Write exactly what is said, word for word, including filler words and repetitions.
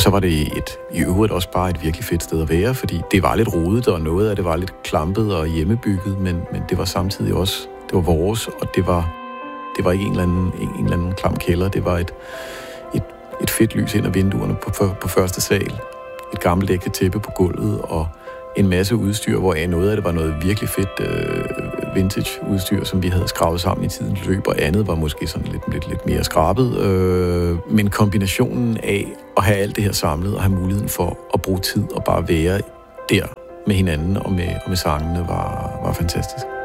så var det et, i øvrigt også bare et virkelig fedt sted at være, fordi det var lidt rodet, og noget af det var lidt klampet og hjemmebygget, men, men det var samtidig også, det var vores, og det var, det var ikke en eller anden, en eller anden klam kælder, det var et, et, et fedt lys ind ad vinduerne på, på første sal, et gammelt ægte tæppe på gulvet, og en masse udstyr, hvor noget af det var noget virkelig fedt øh, vintage-udstyr, som vi havde skravet sammen i tidens løb, og andet var måske sådan lidt, lidt, lidt mere skrabet. Øh, men kombinationen af at have alt det her samlet, og have muligheden for at bruge tid og bare være der med hinanden og med, og med sangene, var, var fantastisk.